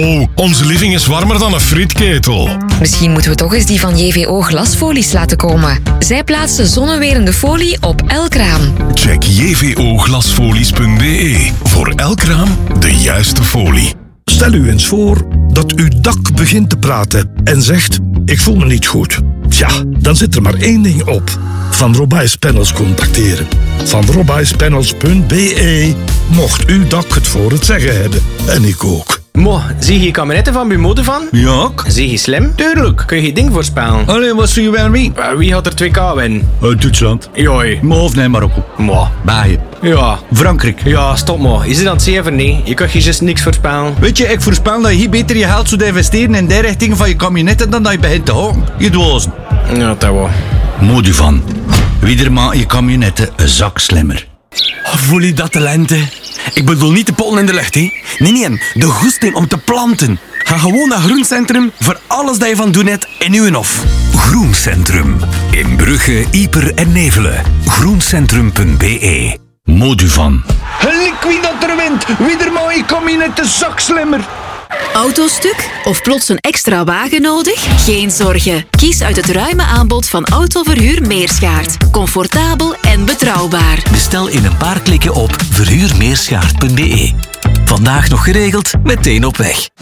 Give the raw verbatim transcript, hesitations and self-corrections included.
Wow, onze living is warmer dan een frietketel. Misschien moeten we toch eens die van J V O glasfolies laten komen. Zij plaatsen zonnewerende folie op elk raam. Check j v o glasfolies punt b e voor elk raam de juiste folie. Stel u eens voor dat uw dak begint te praten en zegt: ik voel me niet goed. Tja, dan zit er maar één ding op. Van Robijs Panels contacteren. Van robijs panels punt b e mocht uw dak het voor het zeggen hebben. En ik ook. Mo, zie je kabinetten van Bumode van? Ja. Zie je slim? Tuurlijk. Kun je ding voorspellen? Allee, wat zie je wel wie? Uh, wie had er twee K winnen? Uh, Duitsland. Joi. Maar of nee, Marokko. Mo. België. Ja. Frankrijk. Ja, stop mo. Is het aan het zeven? Nee. Je kunt je juist niks voorspellen. Weet je, ik voorspel dat je hier beter je geld zou investeren in die richting van je kabinetten dan dat je begint te houden. Je dwazen. Ja, dat wel. Mooi van. Wie maakt je kabinetten een zak slimmer. Voel je dat, de lente? Ik bedoel niet de pollen in de lucht, hè? Nee, nee, de goesting om te planten. Ga gewoon naar Groencentrum voor alles dat je van doen hebt in uw hof. Groencentrum. In Brugge, Ieper en Nevelen. groencentrum punt b e. Mooi van. Gelik wie dat er wint. Wie maakt je kabinetten een zak slimmer. Autostuk of plots een extra wagen nodig? Geen zorgen. Kies uit het ruime aanbod van Autoverhuur Meerschaert. Comfortabel en betrouwbaar. Bestel in een paar klikken op verhuur meerschaert punt b e. Vandaag nog geregeld, meteen op weg.